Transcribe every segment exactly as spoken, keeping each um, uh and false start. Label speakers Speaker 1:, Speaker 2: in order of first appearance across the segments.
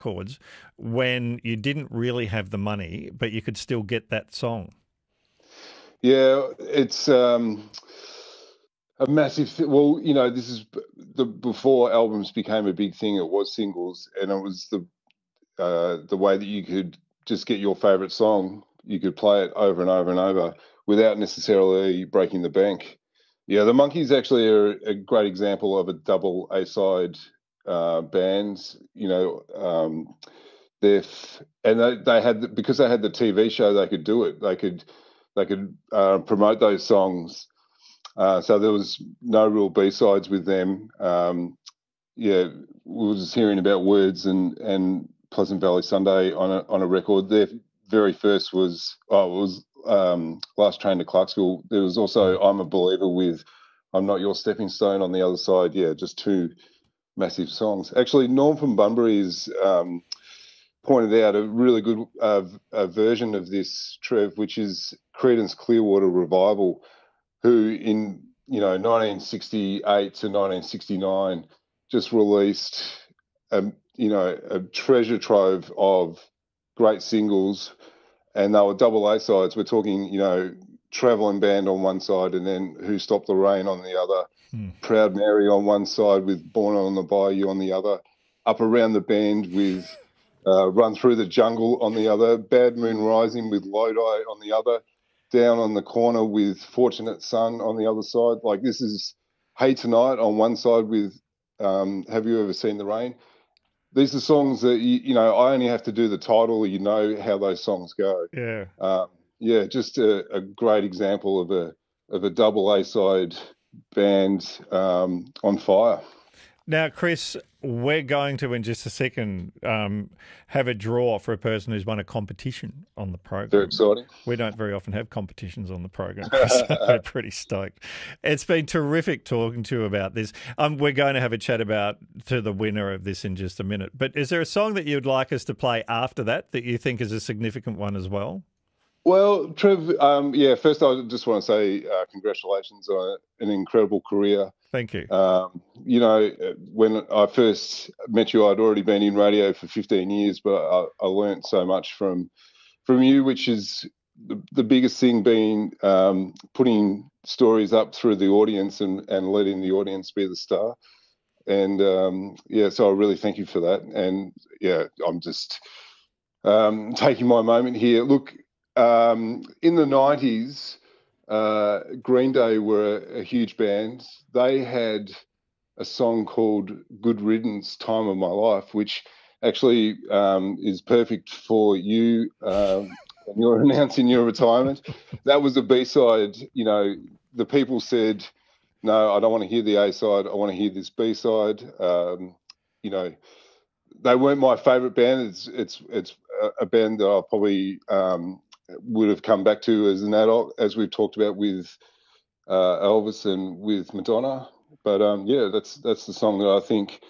Speaker 1: records when you didn't really have the money, but you could still get that song.
Speaker 2: Yeah, it's um, a massive th- well, you know, this is b- the before albums became a big thing. It was singles, and it was the uh, the way that you could just get your favorite song. You could play it over and over and over without necessarily breaking the bank. Yeah, the Monkees actually are a great example of a double A side uh, band. You know, um, they're f- and they, they had the, because they had the T V show, they could do it. They could they could uh, promote those songs. Uh, so there was no real B sides with them. Um, yeah, we were just hearing about Words and and Pleasant Valley Sunday on a on a record. Their very first was oh it was um, Last Train to Clarksville. There was also I'm a Believer with I'm Not Your Stepping Stone on the other side. Yeah, just two massive songs. Actually, Norm from Bunbury is um, pointed out a really good uh, a version of this, Trev, which is Creedence Clearwater Revival, who in you know nineteen sixty-eight to nineteen sixty-nine just released a you know a treasure trove of great singles, and they were double A sides. We're talking you know Travelling Band on one side, and then Who Stopped the Rain on the other. Hmm. Proud Mary on one side with Born on the Bayou on the other. Up Around the Bend with uh, Run Through the Jungle on the other. Bad Moon Rising with Lodi on the other. Down on the Corner with Fortunate Son on the other side. Like this is Hey Tonight on one side with um, Have You Ever Seen the Rain? These are songs that, you, you know, I only have to do the title, you know how those songs go.
Speaker 1: Yeah.
Speaker 2: Um, yeah, just a, a great example of a of a double A-side band um, on fire.
Speaker 1: Now, Chris, we're going to, in just a second, um, have a draw for a person who's won a competition on the program.
Speaker 2: Very exciting.
Speaker 1: We don't very often have competitions on the program, Chris. We're pretty stoked. It's been terrific talking to you about this. Um, we're going to have a chat about to the winner of this in just a minute. But is there a song that you'd like us to play after that that you think is a significant one as well?
Speaker 2: Well, Trev, um, yeah, first I just want to say uh, congratulations on an incredible career.
Speaker 1: Thank you.
Speaker 2: Um, you know, when I first met you, I'd already been in radio for fifteen years, but I, I learned so much from from you, which is the, the biggest thing being um, putting stories up through the audience and, and letting the audience be the star. And, um, yeah, so I really thank you for that. And, yeah, I'm just um, taking my moment here. Look, um, in the nineties, uh, Green Day were a, a huge band. They had a song called Good Riddance, Time of My Life, which actually um, is perfect for you um, when you're announcing your retirement. That was a B-side. You know, the people said, no, I don't want to hear the A-side. I want to hear this B-side. Um, you know, they weren't my favourite band. It's it's it's a band that I probably um, would have come back to as an adult, as we've talked about with uh, Elvis and with Madonna. But um, yeah, that's that's the song that I think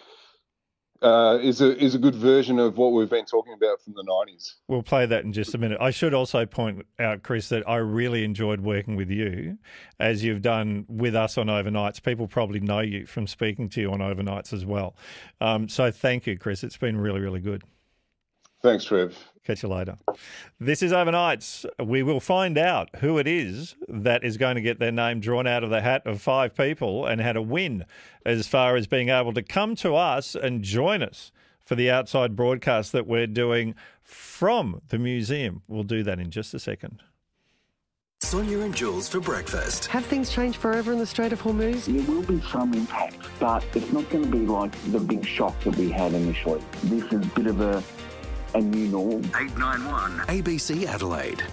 Speaker 2: uh, is a is a good version of what we've been talking about from the nineties.
Speaker 1: We'll play that in just a minute. I should also point out, Chris, that I really enjoyed working with you, as you've done with us on Overnights. People probably know you from speaking to you on Overnights as well. Um, so thank you, Chris. It's been really, really good.
Speaker 2: Thanks, Trev.
Speaker 1: Catch you later. This is Overnights. We will find out who it is that is going to get their name drawn out of the hat of five people and how to win as far as being able to come to us and join us for the outside broadcast that we're doing from the museum. We'll do that in just a second.
Speaker 3: Sonia and Jules for breakfast.
Speaker 4: Have things changed forever in the Strait of Hormuz?
Speaker 5: There will be some impact, but it's not going to be like the big shock that we had initially. This is a bit of a a new norm.
Speaker 3: eight nine one A B C Adelaide.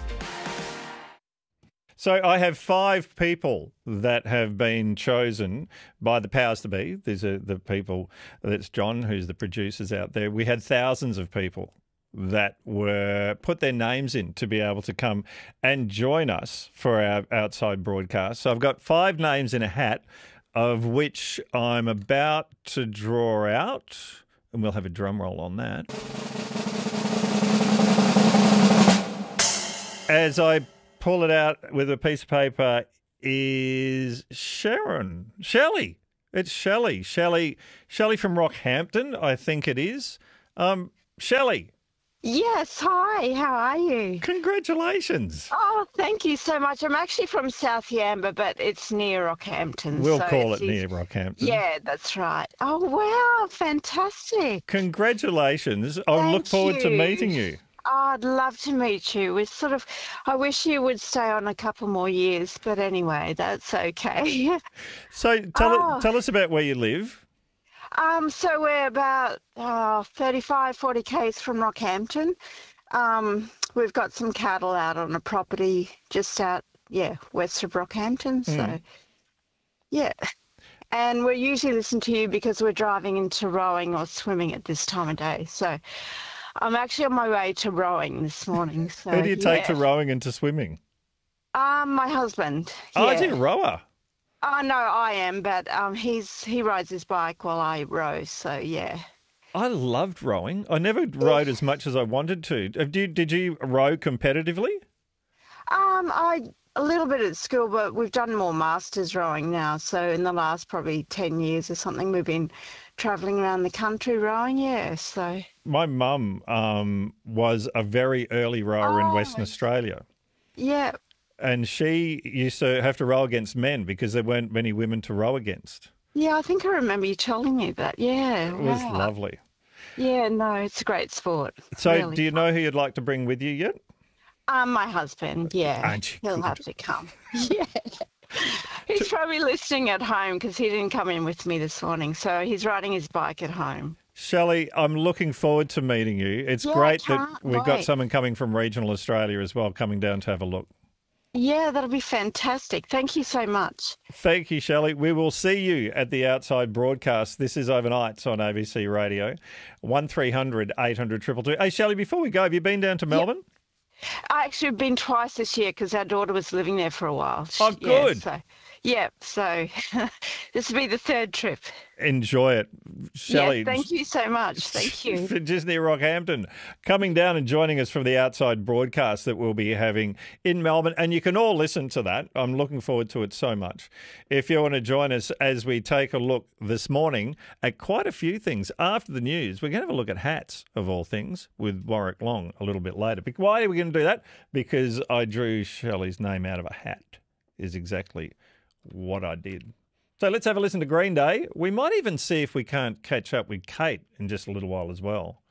Speaker 1: So I have five people that have been chosen by the powers to be. These are the people, that's John, who's the producers out there. We had thousands of people that were put their names in to be able to come and join us for our outside broadcast. So I've got five names in a hat, of which I'm about to draw out, and we'll have a drum roll on that. As I pull it out with a piece of paper is Sharon. Shelley. It's Shelley. Shelley Shelley from Rockhampton, I think it is. Um, Shelley,
Speaker 6: Yes, hi, how are you?
Speaker 1: congratulations.
Speaker 6: Oh, thank you so much. I'm actually from South Yamba, but it's near Rockhampton.
Speaker 1: We'll
Speaker 6: so
Speaker 1: call
Speaker 6: it's
Speaker 1: it near
Speaker 6: easy-
Speaker 1: Rockhampton.
Speaker 6: Yeah, that's right. Oh, wow, fantastic.
Speaker 1: Congratulations. I look
Speaker 6: Thank
Speaker 1: forward to
Speaker 6: you.
Speaker 1: meeting you.
Speaker 6: Oh, I'd love to meet you. We're sort of, I wish you would stay on a couple more years, but anyway, that's okay.
Speaker 1: So tell,
Speaker 6: Oh.
Speaker 1: tell us about where you live.
Speaker 6: Um, so we're about uh, thirty-five, forty k's from Rockhampton. Um, we've got some cattle out on a property just out, yeah, west of Rockhampton. So,
Speaker 1: Hmm.
Speaker 6: yeah. And we usually listen to you because we're driving into rowing or swimming at this time of day. So I'm actually on my way to rowing this morning. So,
Speaker 1: Who do you take to
Speaker 6: yeah.
Speaker 1: rowing and to swimming?
Speaker 6: Um, my husband.
Speaker 1: Oh,
Speaker 6: yeah.
Speaker 1: is he a rower?
Speaker 6: Oh, no, I am, but um, he's he rides his bike while I row. So, yeah.
Speaker 1: I loved rowing. I never rowed as much as I wanted to. Did you, did you row competitively?
Speaker 6: Um, I a little bit at school, but we've done more masters rowing now. So in the last probably ten years or something, we've been travelling around the country rowing. Yeah, so
Speaker 1: My mum um, was a very early rower in
Speaker 6: Oh,
Speaker 1: Western Australia.
Speaker 6: yeah.
Speaker 1: And she used to have to row against men because there weren't many women to row against.
Speaker 6: Yeah, I think I remember you telling me that. Yeah,
Speaker 1: It was
Speaker 6: wow.
Speaker 1: lovely.
Speaker 6: Yeah, no, it's a great sport.
Speaker 1: So
Speaker 6: Really
Speaker 1: do you know who you'd like to bring with you yet?
Speaker 6: Um, my husband, yeah,
Speaker 1: Aren't you
Speaker 6: he'll
Speaker 1: good?
Speaker 6: have to come. Yeah, he's probably listening at home because he didn't come in with me this morning, so he's riding his bike at home.
Speaker 1: Shelley, I'm looking forward to meeting you. It's
Speaker 6: Yeah, I
Speaker 1: great that
Speaker 6: can't
Speaker 1: we've got
Speaker 6: wait.
Speaker 1: someone coming from regional Australia as well, coming down to have a look.
Speaker 6: Yeah, that'll be fantastic. Thank you so much.
Speaker 1: Thank you, Shelley. We will see you at the outside broadcast. This is Overnights on A B C Radio. one three hundred eight hundred two two two. Hey, Shelley, before we go, have you been down to Melbourne?
Speaker 6: I actually have been twice this year because our daughter was living there for a while.
Speaker 1: Oh,
Speaker 6: Yeah,
Speaker 1: good.
Speaker 6: so, yeah, so this will be the third trip.
Speaker 1: Enjoy it. Shelley,
Speaker 6: Yes, thank you so much. Thank you.
Speaker 1: just near Rockhampton, coming down and joining us from the outside broadcast that we'll be having in Melbourne. And you can all listen to that. I'm looking forward to it so much. If you want to join us as we take a look this morning at quite a few things after the news, we're going to have a look at hats, of all things, with Warwick Long a little bit later. Bec- Why are we going to do that? Because I drew Shelley's name out of a hat, is exactly what I did. So let's have a listen to Green Day. We might even see if we can't catch up with Kate in just a little while as well.